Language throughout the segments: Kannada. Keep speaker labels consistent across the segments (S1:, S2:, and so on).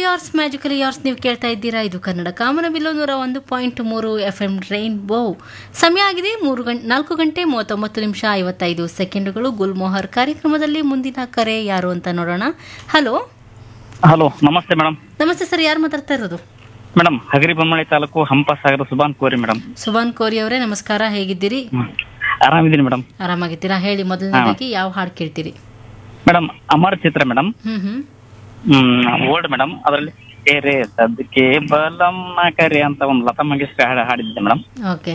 S1: ಯಾರ್ಸ್ ಮ್ಯಾಜಿಕಲಿ ಯಾರ್ಸ್ ನೀವು ಕೇಳ್ತಾ ಇದ್ದೀರಾ. ಇದು ಕನ್ನಡ ಕಾಮನಬಿಲ್ಲು 101.3 FM ರೈನ್ಬೋ. ಸಮಯ ಆಗಿದೆ 4 ಗಂಟೆ 39 ನಿಮಿಷ 55 ಸೆಕೆಂಡುಗಳು. ಗುಲ್ಮೋಹರ್ ಕಾರ್ಯಕ್ರಮದಲ್ಲಿ ಮುಂದಿನ ಕರೆ ಯಾರು ಅಂತ ನೋಡೋಣ. ಹಲೋ
S2: ಹಲೋ, ನಮಸ್ತೆ ಮೇಡಮ್.
S1: ನಮಸ್ತೆ ಸರ್, ಯಾರು ಮಾತಾಡ್ತಾ ಇರೋದು?
S2: ಮೇಡಮ್, ಹಗರಿಬೊಮ್ಮಳೆ ತಾಲೂಕು ಹಂಪಸಾಗರ ಸುಬಾನ್ ಕೋರಿ ಮೇಡಮ್.
S1: ಸುಬಾನ್ ಕೋರಿ ಅವರೇ ನಮಸ್ಕಾರ, ಹೇಗಿದ್ದೀರಿ?
S2: ಆರಾಮಿದ್ದೀನಿ ಮೇಡಮ್.
S1: ಆರಾಮಾಗಿದ್ದೀರಾ? ಹೇಳಿ, ಮೊದಲನೇದಾಗಿ ಯಾವ ಹಾಡು ಕೇಳ್ತೀರಿ?
S2: ಮೇಡಮ್, ಅಮರ್ ಚಿತ್ರ ಮೇಡಮ್. Old madam. ಅದರಲ್ಲಿ ಕೇರೆ ಸದ್ಕೆ ಬಲಮ್ಮ ಕರೆ ಅಂತ ಒಂದು ಲತಾ ಮಂಗೇಶ್ಕರ್ ಹಾಡಿದ್ದೆ ಮೇಡಮ್.
S1: ಓಕೆ,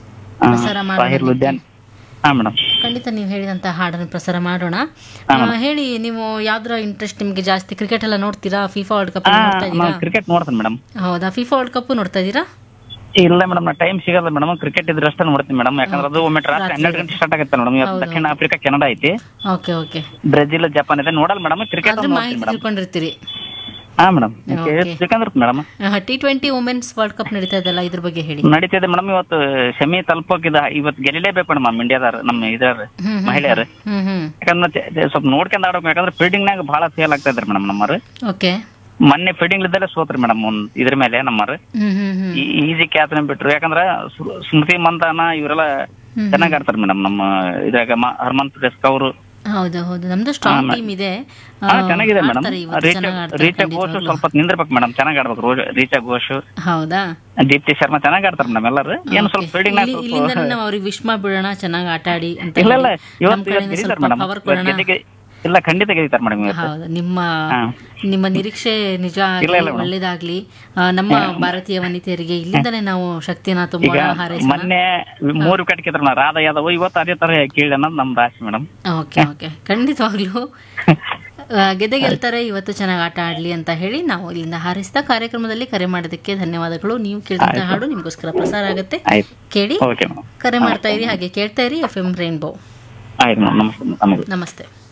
S2: ಹಾ ಮೇಡಮ್,
S1: ಖಂಡಿತ ನೀವು ಹೇಳಿದಂತ ಹಾಡನ್ನು ಪ್ರಸಾರ ಮಾಡೋಣ. ಹೇಳಿ, ನೀವು ಯಾವ್ದ್ರ ಇಂಟ್ರೆಸ್ಟ್ ನಿಮ್ಗೆ ಜಾಸ್ತಿ? ಕ್ರಿಕೆಟ್ ಎಲ್ಲ ನೋಡ್ತೀರಾ? ಫಿಫಾ ವರ್ಲ್ಡ್ ಕಪ್ ನೋಡ್ತಾ ಇದ್ದೀರಾ?
S2: ಕ್ರಿಕೆಟ್ ನೋಡ್ತೀನಿ ಮೇಡಮ್.
S1: ಹೌದಾ, ಫಿಫಾ ವರ್ಲ್ಡ್ ಕಪ್ ನೋಡ್ತಾ ಇದ್ದೀರಾ?
S2: ಇಲ್ಲ ಮೇಡಮ್, ಟೈಮ್ ಸಿಗಲ್ಲ ಮೇಡಮ್. ಕ್ರಿಕೆಟ್ ಇದ್ರೆ ಅಷ್ಟೇ ನೋಡ್ತೀನಿ ಮೇಡಮ್. ಯಾಕಂದ್ರೆ ಅದು ಒಮ್ಮೆ ರಾತ್ರಿ 12 ಗಂಟೆ ಸ್ಟಾರ್ಟ್ ಆಗುತ್ತೆ ಮೇಡಮ್. ಇವತ್ತು ದಕ್ಷಿಣ ಆಫ್ರಿಕಾ ಕೆನಡಾ ಐತಿ,
S1: ಓಕೆ ಓಕೆ,
S2: ಬ್ರೆಜಿಲ್ ಜಪಾನ್ ಇದೆ. ನೋಡಲ್ಲ ಮೇಡಮ್, ಕ್ರಿಕೆಟ್
S1: ಮಾಹಿತಿ ತಿಳ್ಕೊಂಡಿರ್ತೀರಿ.
S2: ಹಾ madam, ಸಿಕ್ಕಂದ್ರೆ madam.
S1: T20 women's world cup ನಡೀತಾ ಇದೆಲ್ಲ, ಇದ್ರ ಬಗ್ಗೆ ಹೇಳಿ.
S2: ನಡೀತಿದೆ ಮೇಡಮ್. ಇವತ್ತು ಸೆಮಿ ತಲುಪೋಕಿದ, ಇವತ್ತು ಗೆಲ್ಲಲೇಬೇಕು ಮೇಡಮ್ ಇಂಡಿಯಾದಾರ, ನಮ್ಮ ಇದಾರ ಮಹಿಳೆಯರು. ಯಾಕಂದ್ರೆ ಸ್ವಲ್ಪ ನೋಡ್ಕೊಂಡ್ ಆಡೋಕೆ. ಯಾಕಂದ್ರೆ ಫೀಲ್ಡಿಂಗ್ ನಾಗ ಬಹಳ ಫೇಲ್ ಆಗ್ತಾ ಇದಾರೆ ಮೇಡಮ್ ನಮ್ಮರು.
S1: ಓಕೆ,
S2: ಮೊನ್ನೆ ಫೀಲ್ಡಿಂಗ್ ಇದ್ದಲ್ಲೇ ಸೋತ್ರಿ ಮೇಡಮ್ ಇದ್ರ ಮೇಲೆ ನಮ್ಮರು. ಈಜಿ ಕ್ಯಾಪ್ಟನ್ ಬಿಟ್ರು. ಯಾಕಂದ್ರ ಸ್ಮೃತಿ ಮಂದಾನ ಇವರೆಲ್ಲ ಚೆನ್ನಾಗ್ ಆಡ್ತಾರೆ ಮೇಡಮ್. ನಮ್ಮ ಇದ್ರಾಗ ಹರ್ಮನ್ಪ್ರೀತ್ ಕೌರ್.
S1: ಹೌದು ಹೌದು, ನಮ್ದು ಸ್ಟ್ರಾಂಗ್ ಟೀಮ್ ಇದೆ.
S2: ಚೆನ್ನಾಗಿದೆ ಮೇಡಮ್. ರೀಚಾ ಘೋಷ್ ಸ್ವಲ್ಪ ನಿಂದಿರ್ಬೇಕು ಮೇಡಮ್, ಚೆನ್ನಾಗ್ ಆಡ್ಬೇಕು. ರೀಚಾ ಘೋಷ್,
S1: ಹೌದಾ,
S2: ದೀಪ್ತಿ ಶರ್ಮಾ ಚೆನ್ನಾಗ್ ಆಡ್ತಾರೆ ಮೇಡಮ್. ಎಲ್ಲರೂ ಏನು ಸ್ವಲ್ಪ ಫೀಲ್ಡಿಂಗ್
S1: ಇಲ್ಲಿಂದ ನಾವು ಅವ್ರಿಗೆ ವಿಶ್ ಮಾಡ್ಬಿಡೋಣ, ಚೆನ್ನಾಗಿ ಆಟ ಆಡಿ ಅಂತ.
S2: ಇಲ್ಲ ಇಲ್ಲ, ಇವತ್ತು ಇಲ್ಲ, ಖಂಡಿತ ಗೆಲ್ತಾರೆ ಮೇಡಮ್.
S1: ಹೌದು, ನಿಮ್ಮ ನಿರೀಕ್ಷೆ ನಿಜ ಒಳ್ಳೇದಾಗ್ಲಿ. ನಮ್ಮ ಭಾರತೀಯ ವನಿತೆಯರಿಗೆ ಇಲ್ಲಿಂದಲೇ ನಾವು ಶಕ್ತಿನ ತುಂಬೋಣ.
S2: ಮೊನ್ನೆ 3 ವಿಕೆಟ್ ಕಿತ್ತರು ರಾಧಾ ಯಾದವ್. ಇವತ್ತು ಅದೇ ತರ ಕೀಳಿ ಅನ್ನೋದು ನಮ್ದು ಆಸೆ ಮೇಡಮ್.
S1: ಓಕೆ ಓಕೆ, ಖಂಡಿತವಾಗ್ಲೂ ಗೆಲ್ತಾರೆ. ಇವತ್ತು ಚೆನ್ನಾಗಿ ಆಟ ಆಡ್ಲಿ ಅಂತ ಹೇಳಿ ನಾವು ಇಲ್ಲಿಂದ ಹಾರೈಸಿದ. ಕಾರ್ಯಕ್ರಮದಲ್ಲಿ ಕರೆ ಮಾಡೋದಕ್ಕೆ ಧನ್ಯವಾದಗಳು. ನೀವು ಕೇಳಿದಂತ ಹಾಡು ನಿಮ್ಗೋಸ್ಕರ ಪ್ರಸಾರ ಆಗುತ್ತೆ, ಕೇಳಿ. ಕರೆ ಮಾಡ್ತಾ ಇರಿ, ಹಾಗೆ ಕೇಳ್ತಾ ಇರಿ FM ರೈನ್ಬೋ.
S2: ನಮಸ್ತೆ.
S1: ನಮಸ್ತೆ.